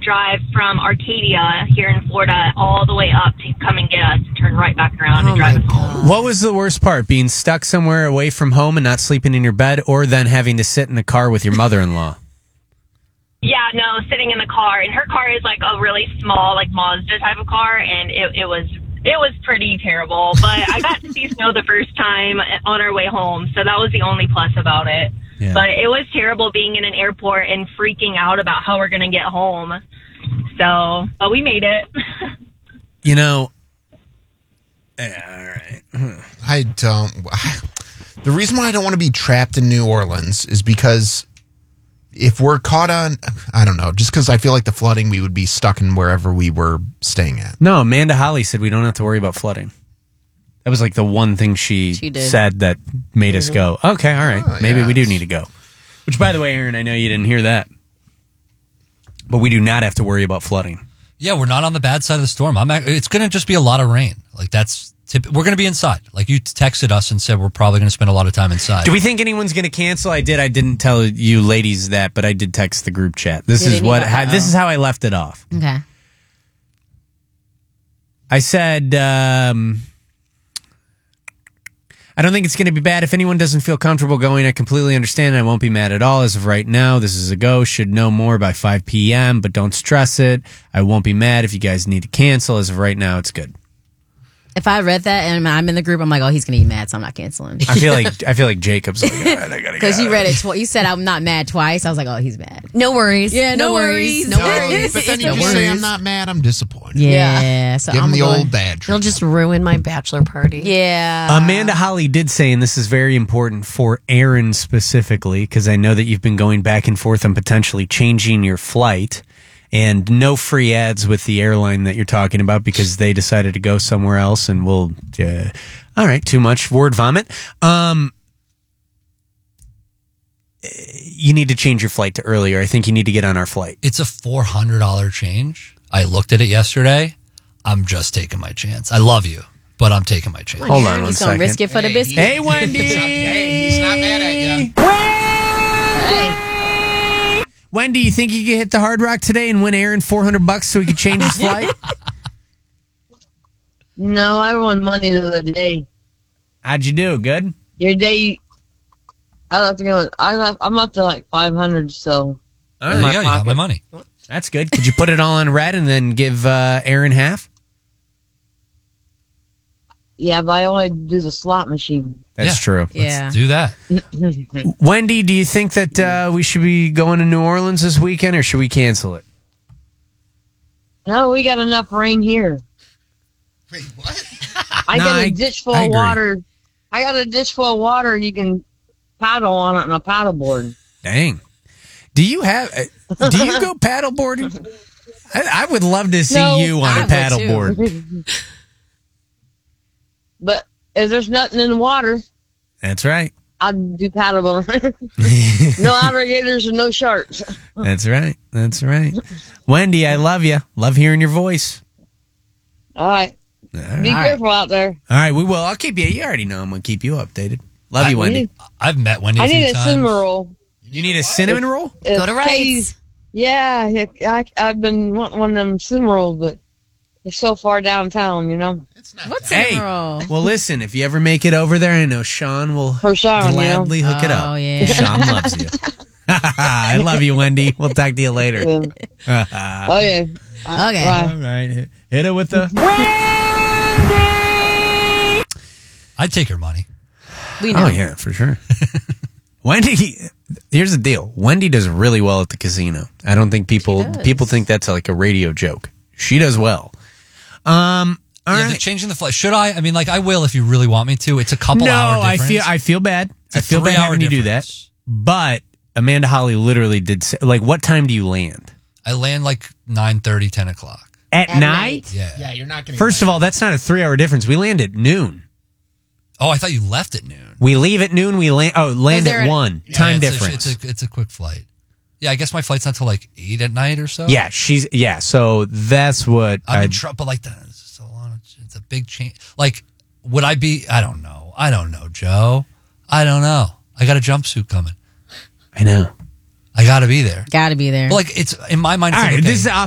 drive from Arcadia here in Florida all the way up to come and get us and turn right back around and drive us home. What was the worst part? Being stuck somewhere away from home and not sleeping in your bed, or then having to sit in the car with your mother-in-law? Yeah, no, sitting in the car. And her car is like a really small, like Mazda type of car, and it was pretty terrible. But I got to see snow the first time on our way home, so that was the only plus about it. Yeah. But it was terrible being in an airport and freaking out about how we're going to get home. So, but we made it. You know, all right. The reason why I don't want to be trapped in New Orleans is because if we're caught on, I don't know, just because I feel like the flooding, we would be stuck in wherever we were staying at. No, Amanda Holly said we don't have to worry about flooding. That was like the one thing she said that made us go, okay, all right, maybe we do need to go. Which, by the way, Aaron, I know you didn't hear that, but we do not have to worry about flooding. Yeah, we're not on the bad side of the storm. It's going to just be a lot of rain. Like we're going to be inside. Like you texted us and said we're probably going to spend a lot of time inside. Do we think anyone's going to cancel? I didn't tell you ladies that, but I did text the group chat. This is how I left it off. Okay. I said, I don't think it's going to be bad. If anyone doesn't feel comfortable going, I completely understand. I won't be mad at all. As of right now, this is a go. Should know more by 5 p.m., but don't stress it. I won't be mad if you guys need to cancel. As of right now, it's good. If I read that and I'm in the group, I'm like, oh, he's going to be mad, so I'm not canceling. I feel like Jacob's like, all right, I gotta go. Because you read it you said I'm not mad twice. I was like, oh, he's mad. No worries. Yeah, no worries. No worries. But then if you say I'm not mad, I'm disappointed. Yeah. So Give him the old bad You'll treatment. just ruin my bachelor party. Yeah. Amanda Holly did say, and this is very important for Aaron specifically, because I know that you've been going back and forth on potentially changing your flight. And no free ads with the airline that you're talking about because they decided to go somewhere else, and we'll... all right, too much word vomit. You need to change your flight to earlier. I think you need to get on our flight. It's a $400 change. I looked at it yesterday. I'm just taking my chance. I love you, but I'm taking my chance. Hold on one He's second. going to risk it for the biscuit. Hey, Wendy! He's not mad at you. Wendy, you think you could hit the Hard Rock today and win Aaron $400 so he could change his flight? No, I won money the other day. How'd you do? Good? Your day, I'm up to like 500, so. There you go. You got my money. That's good. Could you put it all on red and then give Aaron half? Yeah, but I only do the slot machine. That's true. Let's do that. Wendy, do you think that we should be going to New Orleans this weekend, or should we cancel it? No, we got enough rain here. Wait, what? I got a ditch full of water. I got a ditch full of water. You can paddle on it on a paddleboard. Dang. Do you go paddleboarding? I would love to see you on a paddleboard. But if there's nothing in the water, that's right. I'd do paddleboard. No alligators and no sharks. That's right. That's right. Wendy, I love you. Love hearing your voice. All right. Be careful out there. All right, we will. I'll keep you. You already know I'm going to keep you updated. Love you, Wendy. I've met Wendy I a few need a times. cinnamon roll. You need a cinnamon roll? Go to Rice. Yeah, I've been wanting one of them cinnamon rolls, but it's so far downtown, you know. What's Hey, well, listen, if you ever make it over there, I know Sean will gladly hook it up. Oh, yeah. Sean loves you. I love you, Wendy. We'll talk to you later. Oh, yeah. Okay. All right. Hit it with the... I'd take her money. We know. Oh, yeah, for sure. Wendy, here's the deal. Wendy does really well at the casino. I don't think people think that's like a radio joke. She does well. All right. Changing the flight. Should I? I mean, like, I will if you really want me to. It's a couple hour difference. No, I feel bad. I feel bad 3 hour having you do that. But Amanda Holly literally did say, like, what time do you land? I land like 9:30, 10 o'clock. At night? Yeah, you're not going to. First of all, that's not a 3 hour difference. We land at noon. Oh, I thought you left at noon. We leave at noon. We land at 1. Time difference. It's a quick flight. Yeah, I guess my flight's not till like 8 at night or so. Yeah, so that's what I'm in trouble. But like that, it's a big change. Like, would I be? I don't know, Joe. I don't know. I got a jumpsuit coming. I know. I got to be there. Got to be there. But like, it's in my mind. It's All like, right, okay, this is